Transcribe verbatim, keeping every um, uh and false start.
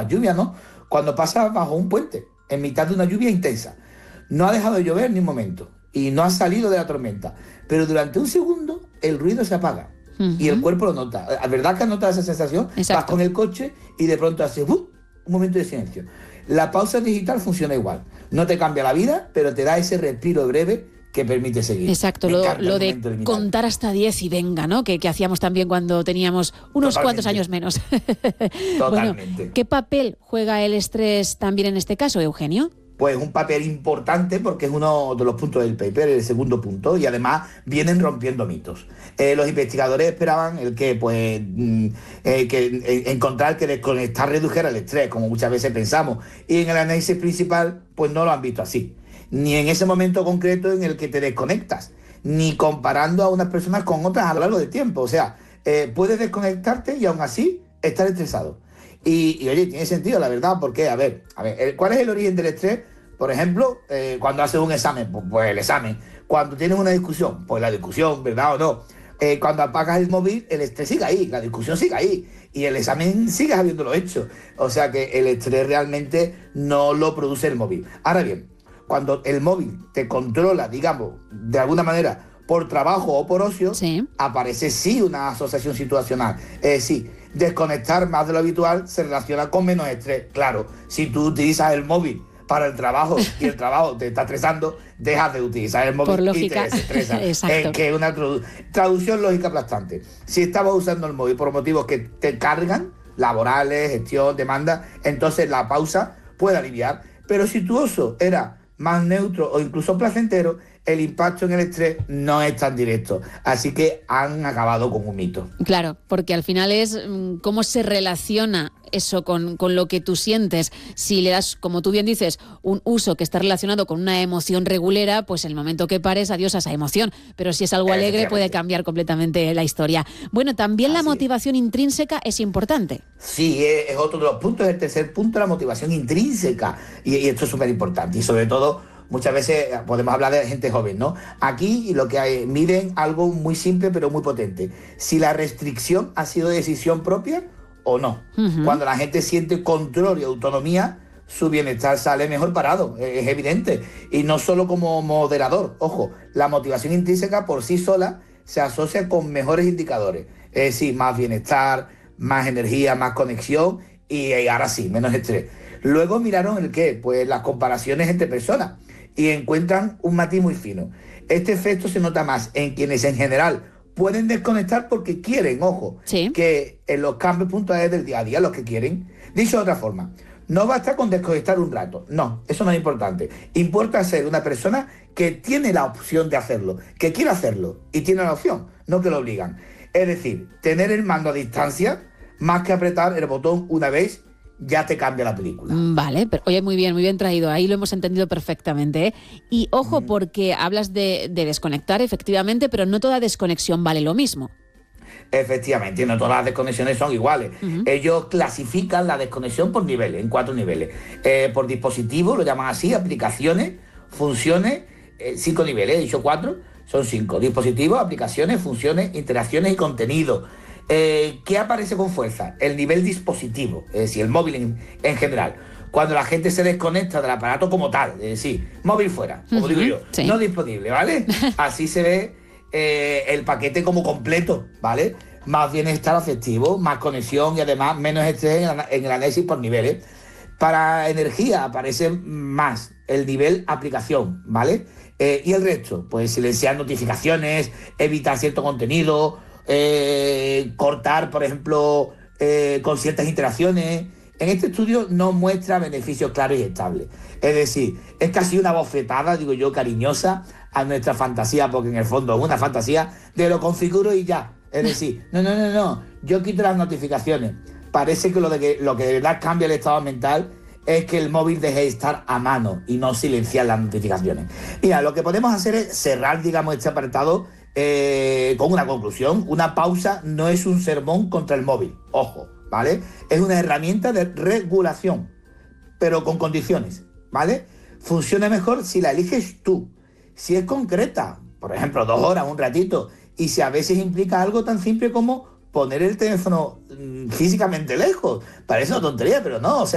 lluvias, ¿no? Cuando pasas bajo un puente, en mitad de una lluvia intensa. No ha dejado de llover ni un momento y no ha salido de la tormenta, pero durante un segundo el ruido se apaga uh-huh. y el cuerpo lo nota. ¿La verdad que has notado esa sensación? Exacto. Vas con el coche y de pronto haces ¡uh! Un momento de silencio. La pausa digital funciona igual. No te cambia la vida, pero te da ese respiro breve que permite seguir. Exacto, lo, lo de contar hasta diez y venga, ¿no? Que, que hacíamos también cuando teníamos unos Totalmente. cuantos años menos. Totalmente. Bueno, ¿qué papel juega el estrés también en este caso, Eugenio? Pues un papel importante porque es uno de los puntos del paper, el segundo punto, y además vienen rompiendo mitos. Eh, los investigadores esperaban el que, pues, mm, eh, que eh, encontrar que desconectar redujera el estrés, como muchas veces pensamos, y en el análisis principal, pues no lo han visto así. Ni en ese momento concreto en el que te desconectas, ni comparando a unas personas con otras a lo largo del tiempo. O sea, eh, puedes desconectarte y aún así estar estresado. Y, y oye, tiene sentido, la verdad, porque, a ver, a ver, ¿cuál es el origen del estrés? Por ejemplo, eh, cuando haces un examen, pues, pues el examen. Cuando tienes una discusión, pues la discusión, ¿verdad o no? Eh, cuando apagas el móvil, el estrés sigue ahí, la discusión sigue ahí y el examen sigues habiéndolo hecho. O sea que el estrés realmente no lo produce el móvil. Ahora bien, cuando el móvil te controla, digamos, de alguna manera, por trabajo o por ocio, sí. aparece sí una asociación situacional. Es decir, desconectar más de lo habitual se relaciona con menos estrés. Claro, si tú utilizas el móvil para el trabajo y el trabajo te está estresando, dejas de utilizar el móvil por lógica. Y te desestresa. Exacto. Es que es una tradu- traducción lógica aplastante. Si estabas usando el móvil por motivos que te cargan, laborales, gestión, demanda, entonces la pausa puede aliviar. Pero si tu uso era más neutro o incluso placentero, el impacto en el estrés no es tan directo. Así que han acabado con un mito. Claro, porque al final es cómo se relaciona eso con, con lo que tú sientes. Si le das, como tú bien dices, un uso que está relacionado con una emoción regulera, pues el momento que pares, adiós a esa emoción. Pero si es algo alegre, puede cambiar completamente la historia. Bueno, también Así la motivación es. intrínseca es importante. Sí, es otro de los puntos, el tercer punto, la motivación intrínseca. Y, y esto es súper importante. Y sobre todo, muchas veces podemos hablar de gente joven, ¿no? Aquí lo que hay, miden algo muy simple pero muy potente. Si la restricción ha sido decisión propia o no. Uh-huh. Cuando la gente siente control y autonomía, su bienestar sale mejor parado, es evidente. Y no solo como moderador. Ojo, la motivación intrínseca por sí sola se asocia con mejores indicadores. Es decir, más bienestar, más energía, más conexión y, y ahora sí, menos estrés. Luego miraron el qué, pues las comparaciones entre personas y encuentran un matiz muy fino. Este efecto se nota más en quienes en general pueden desconectar porque quieren, ojo, sí. que en los cambios puntuales del día a día, los que quieren. Dicho de otra forma, no basta con desconectar un rato, no, eso no es importante. Importa ser una persona que tiene la opción de hacerlo, que quiere hacerlo y tiene la opción, no que lo obligan. Es decir, tener el mando a distancia más que apretar el botón una vez ya te cambia la película. Vale, pero oye, muy bien, muy bien traído. Ahí lo hemos entendido perfectamente, ¿eh? Y ojo, mm. porque hablas de, de desconectar, efectivamente, pero no toda desconexión vale lo mismo. Efectivamente, no todas las desconexiones son iguales. Uh-huh. Ellos clasifican la desconexión por niveles, en cuatro niveles. Eh, por dispositivo, lo llaman así, aplicaciones, funciones, eh, cinco niveles, he dicho cuatro, son cinco. Dispositivos, aplicaciones, funciones, interacciones y contenido. Eh, ¿Qué aparece con fuerza? El nivel dispositivo, es decir, el móvil en, en general. Cuando la gente se desconecta del aparato como tal, es decir, móvil fuera, como uh-huh, digo yo, sí. no disponible, ¿vale? Así se ve eh, el paquete como completo, ¿vale? Más bienestar afectivo, más conexión y además menos estrés en, en el análisis por niveles. Para energía aparece más el nivel aplicación, ¿vale? Eh, y el resto, pues silenciar notificaciones, evitar cierto contenido, Eh, cortar, por ejemplo, eh, con ciertas interacciones. En este estudio no muestra beneficios claros y estables. Es decir, es casi una bofetada, digo yo, cariñosa a nuestra fantasía, porque en el fondo es una fantasía de lo configuro y ya. Es decir, no, no, no, no, yo quito las notificaciones. Parece que lo, de que lo que de verdad cambia el estado mental es que el móvil deje de estar a mano y no silenciar las notificaciones. Mira, lo que podemos hacer es cerrar, digamos, este apartado Eh, con una conclusión. Una pausa no es un sermón contra el móvil, ojo, ¿vale? Es una herramienta de regulación, pero con condiciones, ¿vale? Funciona mejor si la eliges tú, si es concreta, por ejemplo, dos horas, un ratito, y si a veces implica algo tan simple como poner el teléfono mmm, físicamente lejos. Parece una tontería, pero no, o sea,